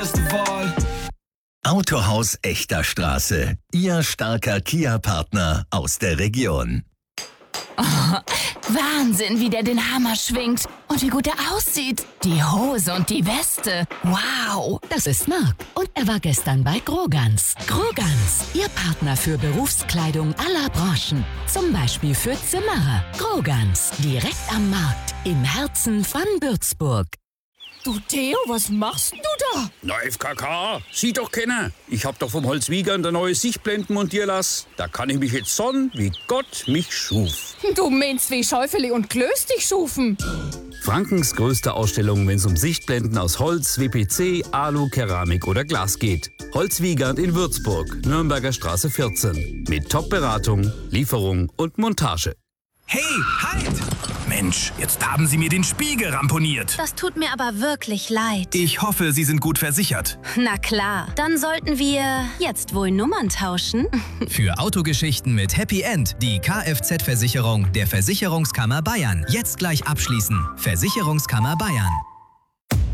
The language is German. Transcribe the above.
erste Wahl. Autohaus Echter Straße. Ihr starker Kia-Partner aus der Region. Oh, Wahnsinn, wie der den Hammer schwingt. Und wie gut er aussieht. Die Hose und die Weste. Wow. Das ist Marc. Und er war gestern bei Grogans. Grogans, Ihr Partner für Berufskleidung aller Branchen. Zum Beispiel für Zimmerer. Grogans, direkt am Markt. Im Herzen von Würzburg. Du, Theo, was machst du da? Na, FKK, sieh doch keiner. Ich hab doch vom Holzwiegern der neue Sichtblenden montieren lassen. Da kann ich mich jetzt sonnen, wie Gott mich schuf. Du meinst, wie Schäufele und Klöß dich schufen. Frankens größte Ausstellung, wenn es um Sichtblenden aus Holz, WPC, Alu, Keramik oder Glas geht. Holzwiegand in Würzburg, Nürnberger Straße 14. Mit Top-Beratung, Lieferung und Montage. Hey, halt! Mensch, jetzt haben Sie mir den Spiegel ramponiert. Das tut mir aber wirklich leid. Ich hoffe, Sie sind gut versichert. Na klar, dann sollten wir jetzt wohl Nummern tauschen. Für Autogeschichten mit Happy End die Kfz-Versicherung der Versicherungskammer Bayern. Jetzt gleich abschließen. Versicherungskammer Bayern.